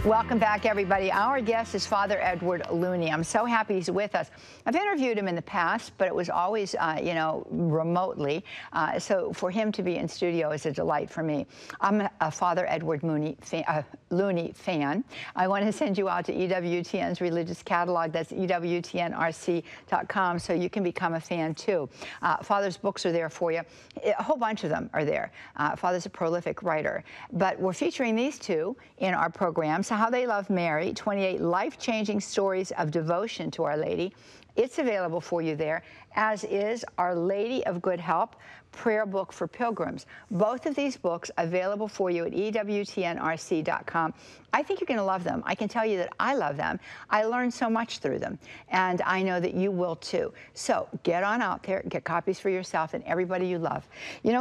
Welcome back, everybody. Our guest is Father Edward Looney. I'm so happy he's with us. I've interviewed him in the past, but it was always, remotely. So for him to be in studio is a delight for me. I'm a Father Edward Looney fan. I want to send you out to EWTN's religious catalog. That's EWTNRC.com, so you can become a fan too. Father's books are there for you. A whole bunch of them are there. Father's a prolific writer. But we're featuring these two in our program. So How They Love Mary, 28 life-changing stories of devotion to Our Lady. It's available for you there, as is Our Lady of Good Help, prayer book for pilgrims. Both of these books available for you at EWTNRC.com. I think you're going to love them. I can tell you that I love them. I learned so much through them, and I know that you will too. So get on out there, get copies for yourself and everybody you love. You know,